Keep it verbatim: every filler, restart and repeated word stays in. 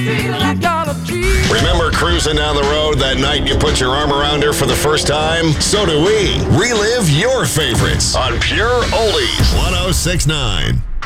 Remember cruising down the road that night you put your arm around her for the first time? So do we. Relive your favorites on Pure Oldies. one oh six point nine